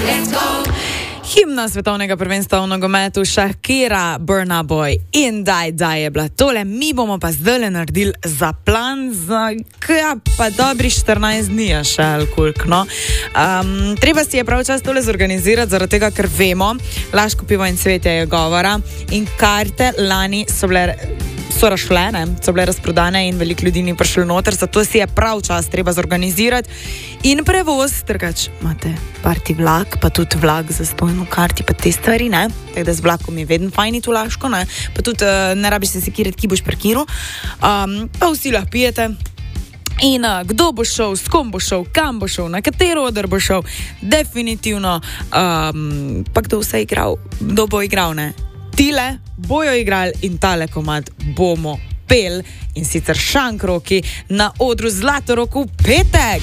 Himna svetovnega prvenstva v nogometu Shakira, Burna Boy in Daj je bila tole. Mi bomo pa zdaj naredili zaplan za pa dobri 14 dni, še alkoholk, no. Treba si je prav čas tole zorganizirati, zaradi tega, ker vemo, Laško pivo in cvetje je govora in karte lani so bile razprodane in veliko ljudi ni prišlo noter, zato si je prav čas treba zorganizirati in prevoz, drugač imate parti vlak, pa tudi vlak za stojno karti, pa te stvari, ne, tako da z vlakom je vedno fajn iti v Laško, ne, pa tudi ne rabiš se sekirati, ki boš parkiral, pa vsi lahko pijete. In kdo bo šel, s kom bo šel, kam bo šel, na katero oder bo šel, definitivno, pa kdo vse igral, kdo bo igral, ne. Tile bojo igrali in tale komad bomo pel in sicer Šankroki na odru Zlatoroku v petek.